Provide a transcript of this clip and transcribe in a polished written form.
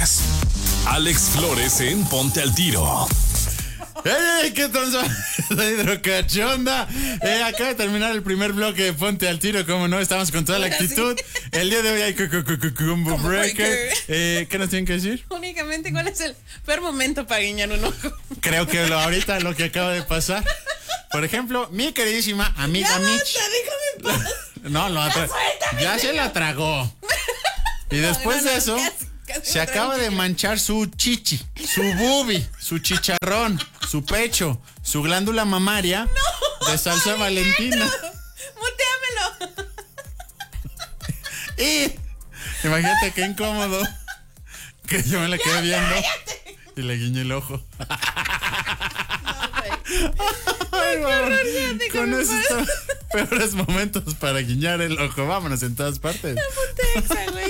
Flores. Alex Flores en Ponte al Tiro. ¡Ey! ¿Qué tal? La hidrocachonda. Acaba de terminar el primer bloque de Ponte al Tiro, como no, estamos con toda la actitud. El día de hoy hay Combo Breaker. ¿Qué nos tienen que decir? Únicamente, ¿cuál es el peor momento para guiñar un ojo? Creo que ahorita lo que acaba de pasar. Por ejemplo, mi queridísima amiga Mitch. Déjame en paz. No, ya se la tragó. Y después de eso, casi se acaba de manchar su chichi, su boobie, su chicharrón, su pecho, su glándula mamaria de salsa Valentina. Muteamelo. Y imagínate qué incómodo que yo me la quedé viendo y le guiñé el ojo. Ay, mamá, con esos peores momentos para guiñar el ojo. Vámonos en todas partes. Putexa, güey.